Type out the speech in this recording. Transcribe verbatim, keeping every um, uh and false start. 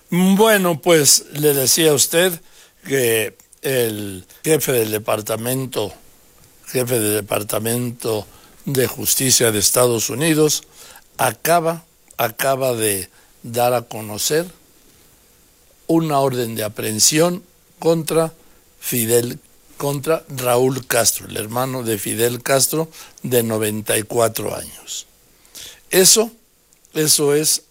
Bueno, pues le decía a usted que el jefe del departamento, jefe del Departamento de Justicia de Estados Unidos, acaba, acaba de dar a conocer una orden de aprehensión contra Fidel, contra Raúl Castro, el hermano de Fidel Castro, de noventa y cuatro años. Eso, eso es